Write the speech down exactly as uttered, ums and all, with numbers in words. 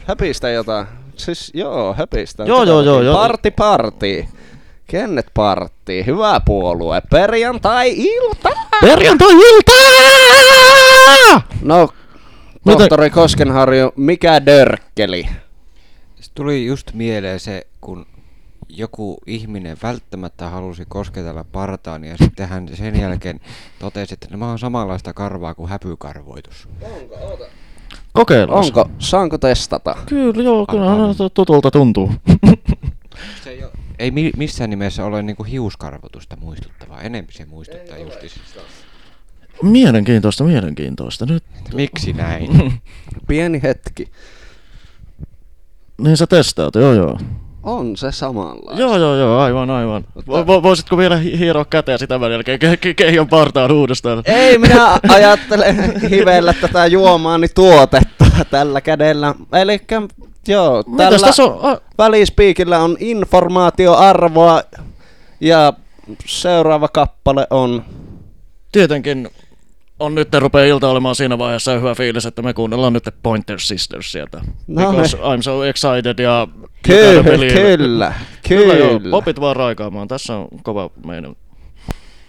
Höpistä jotain. Siis joo, höpistä. Joo, joo, joo, joo. Parti, parti. Kennet partti. Hyvä puolue. Perjantai-ilta! Perjantai-ilta! No, tohtori Koskenharju, mikä dörkkeli? Se tuli just mieleen se, kun joku ihminen välttämättä halusi kosketella partaan ja sitten hän sen jälkeen totesi, että nämä on samanlaista karvaa kuin häpykarvoitus. Onko? Oota. Kokeillaan. Onko? Saanko testata? Kyllä, joo, kyllä tutulta tuntuu. Se ei, ole, ei mi- missään nimessä ole niinku hiuskarvotusta muistuttavaa, enemmän se muistuttaa justis. Mielenkiintoista, mielenkiintoista. Nyt. Miksi näin? Pieni hetki. Niin sä testaat, joo joo. On se samanlaista. Joo joo joo, aivan aivan. Vo- voisitko vielä hi- hieroa käteen sitä välillä ke- ke- keijon partaan uudestaan? Ei, minä ajattelen hivellä tätä juomaani tuotetta tällä kädellä. Elikkä joo, Mitäs tässä tällä on? A- välispiikillä on informaatioarvoa ja seuraava kappale on... Tietenkin on nyt rupeaa ilta olemaan siinä vaiheessa hyvä fiilis, että me kuunnellaan nyt Pointer Sisters sieltä. No Because I'm so excited ja... Kyllä, kyllä, kyllä. Kyllä joo, popit vaan raikaamaan. Tässä on kova meidän